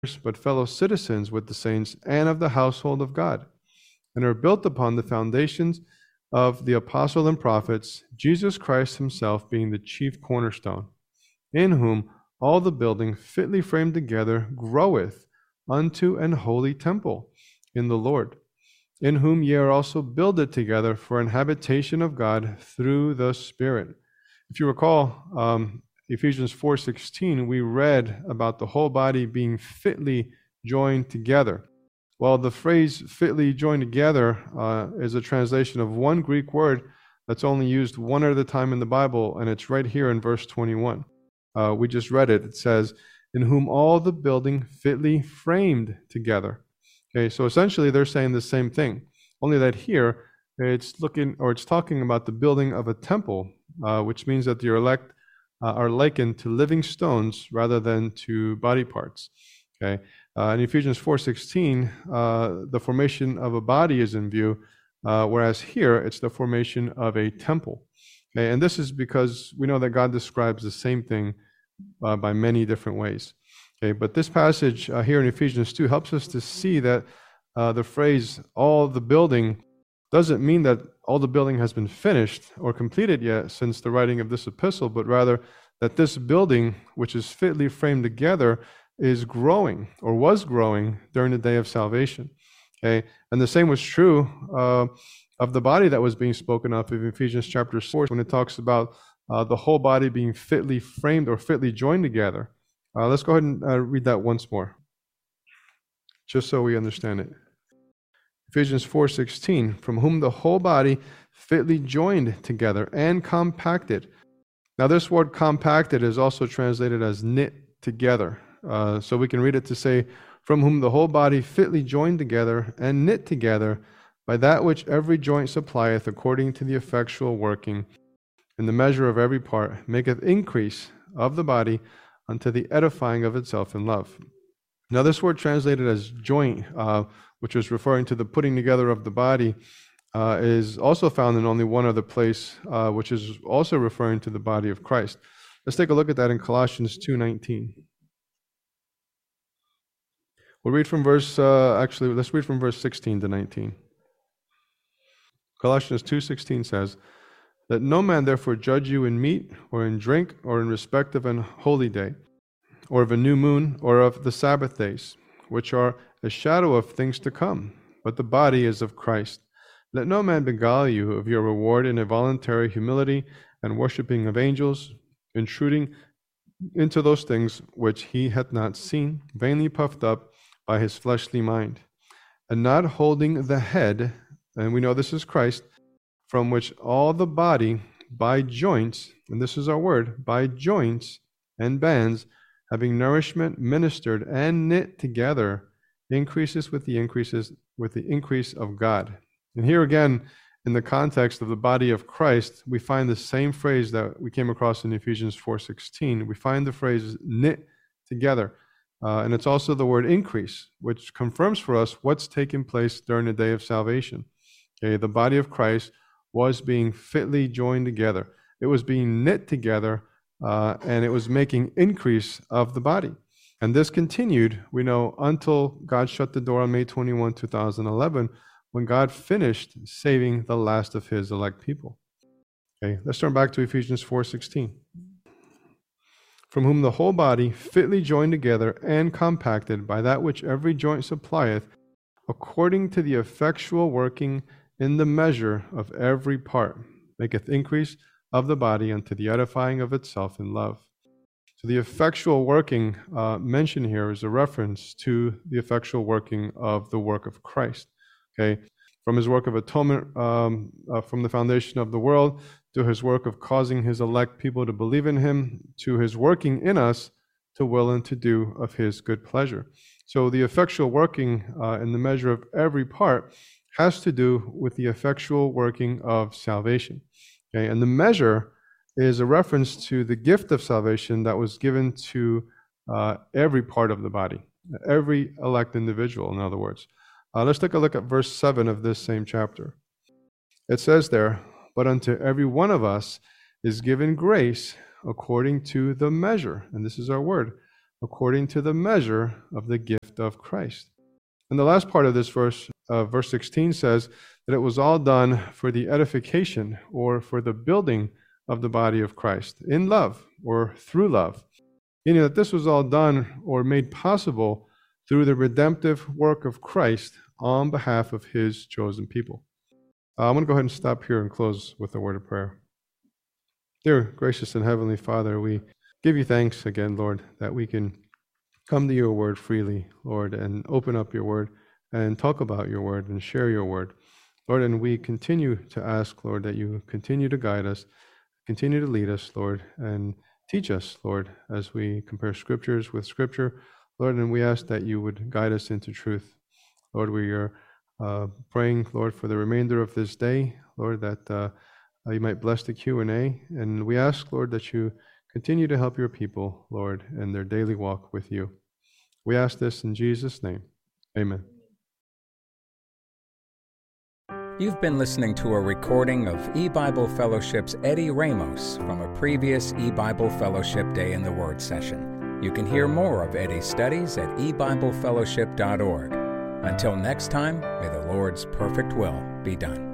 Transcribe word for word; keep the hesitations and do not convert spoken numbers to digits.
but fellow citizens with the saints and of the household of God, and are built upon the foundations of the apostle and prophets, Jesus Christ himself being the chief cornerstone, in whom all the building fitly framed together groweth unto an holy temple in the Lord, in whom ye are also builded together for an habitation of God through the Spirit. If you recall, um, Ephesians four sixteen, we read about the whole body being fitly joined together. Well, the phrase fitly joined together uh, is a translation of one Greek word that's only used one at a time in the Bible, and it's right here in verse twenty-one. Uh, we just read it. It says, in whom all the building fitly framed together. Okay, so essentially they're saying the same thing, only that here it's looking, or it's talking about the building of a temple, uh, which means that the elect uh, are likened to living stones rather than to body parts. Okay, uh, in Ephesians four sixteen, uh, the formation of a body is in view, uh, whereas here it's the formation of a temple. Okay, and this is because we know that God describes the same thing uh, by many different ways. Okay, but this passage uh, here in Ephesians two helps us to see that uh, the phrase all the building doesn't mean that all the building has been finished or completed yet since the writing of this epistle, but rather that this building, which is fitly framed together, is growing or was growing during the day of salvation. Okay, and the same was true uh, of the body that was being spoken of in Ephesians chapter four, when it talks about uh, the whole body being fitly framed or fitly joined together. Uh, let's go ahead and uh, read that once more, just so we understand it. Ephesians four sixteen, from whom the whole body fitly joined together and compacted. Now this word compacted is also translated as knit together. Uh, so we can read it to say, from whom the whole body fitly joined together and knit together by that which every joint supplieth, according to the effectual working in the measure of every part, maketh increase of the body unto the edifying of itself in love. Now this word translated as joint, uh, which is referring to the putting together of the body, uh, is also found in only one other place, uh, which is also referring to the body of Christ. Let's take a look at that in Colossians two nineteen. We'll read from verse, uh, actually, let's read from verse sixteen to nineteen. Colossians two sixteen says, let no man therefore judge you in meat, or in drink, or in respect of an holy day, or of a new moon, or of the Sabbath days, which are a shadow of things to come, but the body is of Christ. Let no man beguile you of your reward in a voluntary humility and worshipping of angels, intruding into those things which he hath not seen, vainly puffed up by his fleshly mind, and not holding the head, and we know this is Christ, from which all the body by joints, and this is our word, by joints and bands, having nourishment ministered and knit together, increases with the increases with the increase of God. And here again, in the context of the body of Christ, we find the same phrase that we came across in Ephesians four sixteen. We find the phrase knit together. Uh, and it's also the word increase, which confirms for us what's taking place during the day of salvation. Okay, the body of Christ was being fitly joined together. It was being knit together, uh, and it was making increase of the body. And this continued, we know, until God shut the door on May twenty-first, two thousand eleven, when God finished saving the last of his elect people. Okay, let's turn back to Ephesians four sixteen. From whom the whole body fitly joined together and compacted by that which every joint supplieth, according to the effectual working in the measure of every part, maketh increase of the body unto the edifying of itself in love. So the effectual working uh, mentioned here is a reference to the effectual working of the work of Christ. Okay, from his work of atonement um, uh, from the foundation of the world, to his work of causing his elect people to believe in him, to his working in us to will and to do of his good pleasure. So the effectual working uh, in the measure of every part has to do with the effectual working of salvation. Okay, and the measure is a reference to the gift of salvation that was given to uh, every part of the body, every elect individual, in other words. Uh, let's take a look at verse seven of this same chapter. It says there, but unto every one of us is given grace according to the measure, and this is our word, according to the measure of the gift of Christ. And the last part of this verse, uh, verse sixteen, says that it was all done for the edification or for the building of the body of Christ in love or through love. Meaning that this was all done or made possible through the redemptive work of Christ on behalf of his chosen people. Uh, I'm going to go ahead and stop here and close with a word of prayer. Dear gracious and heavenly Father, we give you thanks again, Lord, that we can come to your word freely, Lord, and open up your word and talk about your word and share your word. Lord, and we continue to ask, Lord, that you continue to guide us, continue to lead us, Lord, and teach us, Lord, as we compare scriptures with scripture, Lord, and we ask that you would guide us into truth. Lord, we are uh, praying, Lord, for the remainder of this day, Lord, that uh, you might bless the Q and A, and we ask, Lord, that you continue to help your people, Lord, in their daily walk with you. We ask this in Jesus' name. Amen. You've been listening to a recording of eBible Fellowship's Eddie Ramos from a previous eBible Fellowship Day in the Word session. You can hear more of Eddie's studies at e bible fellowship dot org. Until next time, may the Lord's perfect will be done.